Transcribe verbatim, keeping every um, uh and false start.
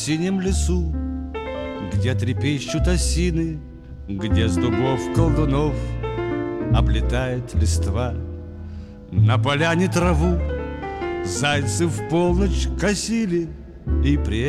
В синем лесу, где трепещут осины, где с дубов колдунов облетает листва, на поляне траву зайцы в полночь косили, и при